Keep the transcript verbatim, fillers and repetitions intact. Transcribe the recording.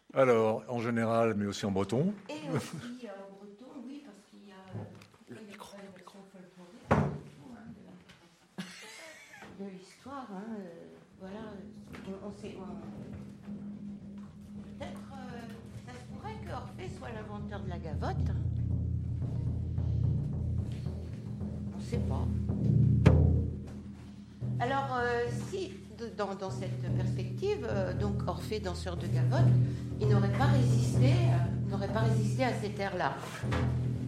Alors, en général, mais aussi en breton. Et aussi euh, en breton, oui, parce qu'il y a euh, le micro, la version folklorique hein, de, de l'histoire. Hein, euh, voilà, on, on sait. On... Peut-être, euh, ça se pourrait que Orphée soit l'inventeur de la gavotte. On ne sait pas. Alors, euh, si, dans, dans cette perspective, euh, donc Orphée, danseur de gavotte, il n'aurait pas résisté, euh, n'aurait pas résisté à cette ère-là.